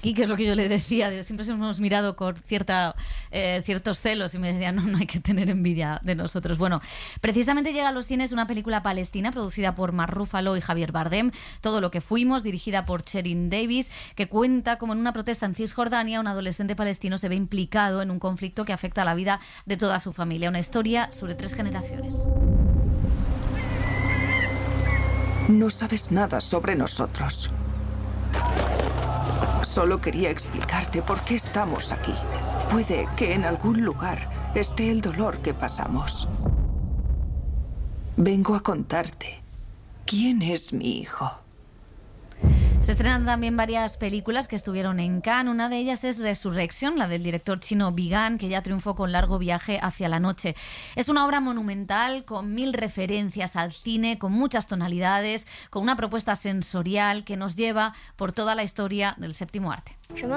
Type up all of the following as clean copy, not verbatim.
aquí, que es lo que yo le decía, siempre nos hemos mirado con ciertos celos y me decían, no hay que tener envidia de nosotros. Bueno, precisamente llega a los cines una película palestina producida por Mark Ruffalo y Javier Bardem, Todo lo que fuimos, dirigida por Sherin Davis, que cuenta como en una protesta en Cisjordania un adolescente palestino se ve implicado en un conflicto que afecta a la vida de toda su familia. Una historia sobre 3 generaciones. No sabes nada sobre nosotros. Solo quería explicarte por qué estamos aquí. Puede que en algún lugar esté el dolor que pasamos. Vengo a contarte quién es mi hijo. Se estrenan también varias películas que estuvieron en Cannes. Una de ellas es Resurrection, la del director chino Vigan, que ya triunfó con Largo viaje hacia la noche. Es una obra monumental con 1000 referencias al cine, con muchas tonalidades, con una propuesta sensorial que nos lleva por toda la historia del séptimo arte.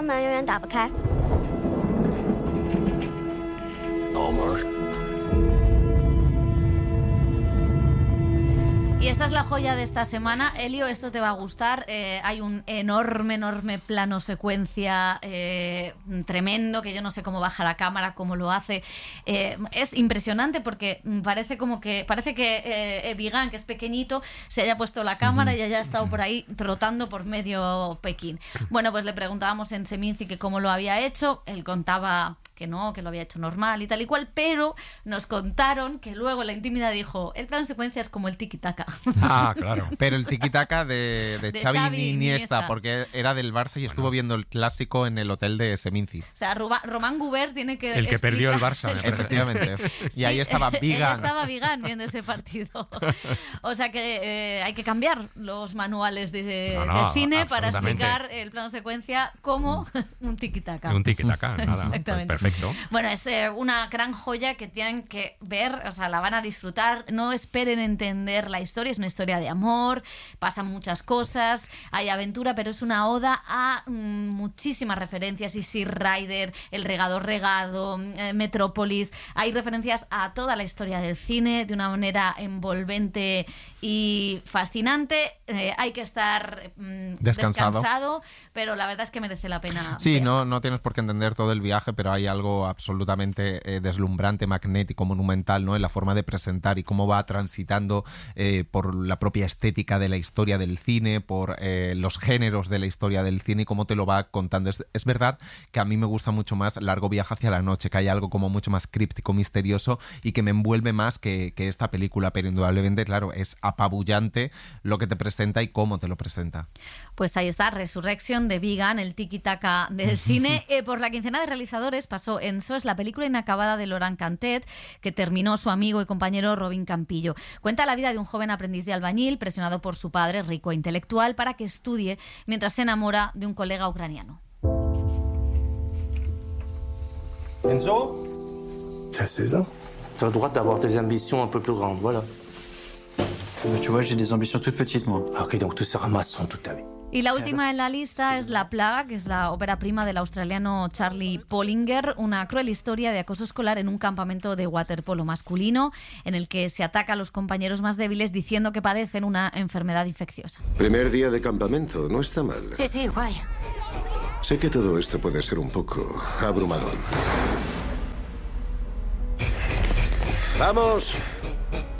Y esta es la joya de esta semana. Elio, esto te va a gustar. Hay un enorme plano secuencia tremendo, que yo no sé cómo baja la cámara, cómo lo hace. Es impresionante porque parece que Vigan, que es pequeñito, se haya puesto la cámara y haya estado por ahí trotando por medio Pekín. Bueno, pues le preguntábamos en Seminci que cómo lo había hecho. Él contaba que no, que lo había hecho normal y tal y cual, pero nos contaron que luego en la intimidad dijo, el plano secuencia es como el tiki-taka. Ah, claro. Pero el tiki-taka de Xavi y Iniesta, porque era del Barça y estuvo viendo el clásico en el hotel de Seminci. O sea, Román Gubert tiene que el que perdió el Barça. Efectivamente. Y ahí estaba Vigan. Estaba Vigan viendo ese partido. O sea que hay que cambiar los manuales de cine para explicar el plano secuencia como un tiki-taka. Un tiki-taka, nada. Exactamente. Perfecto. Bueno, es una gran joya que tienen que ver, o sea, la van a disfrutar. No esperen entender la historia, es una historia de amor, pasan muchas cosas, hay aventura, pero es una oda a muchísimas referencias. Easy Rider, El regador regado, Metrópolis. Hay referencias a toda la historia del cine de una manera envolvente y fascinante. Hay que estar descansado, pero la verdad es que merece la pena. Sí, no tienes por qué entender todo el viaje, pero hay algo absolutamente deslumbrante, magnético, monumental, ¿no? En la forma de presentar y cómo va transitando por la propia estética de la historia del cine, por los géneros de la historia del cine y cómo te lo va contando. Es verdad que a mí me gusta mucho más Largo viaje hacia la noche, que hay algo como mucho más críptico, misterioso y que me envuelve más que esta película, pero indudablemente, claro, es apabullante lo que te presenta y cómo te lo presenta. Pues ahí está, Resurrection de Vigan, el tiki-taka del cine. Por la quincena de realizadores pasó en SOS la película inacabada de Laurent Cantet, que terminó su amigo y compañero Robin Campillo. Cuenta la vida de un joven aprendiz de albañil presionado por su padre, rico e intelectual, para que estudie mientras se enamora de un colega ucraniano. Enzo, T'as 16 ans. t'as le droit d'avoir des ambitions un peu plus grandes, voilà. Tu vois, j'ai des ambitions toutes petites, moi. Ok, donc tu seras maçon toute ta vie. Y la última en la lista es La plaga, que es la ópera prima del australiano Charlie Pollinger, una cruel historia de acoso escolar en un campamento de waterpolo masculino en el que se ataca a los compañeros más débiles diciendo que padecen una enfermedad infecciosa. Primer día de campamento, no está mal. Sí, guay. Sé que todo esto puede ser un poco abrumador. ¡Vamos!